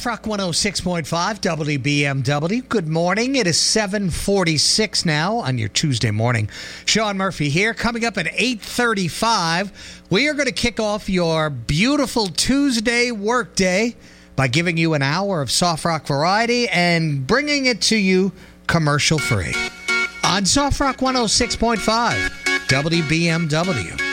Rock 106.5 WBMW. Good morning. It is 7:46 now on your Tuesday morning. Sean Murphy here. Coming up at 8:35, we are going to kick off your beautiful Tuesday workday by giving you an hour of soft rock variety and bringing it to you commercial free on Soft Rock 106.5 WBMW.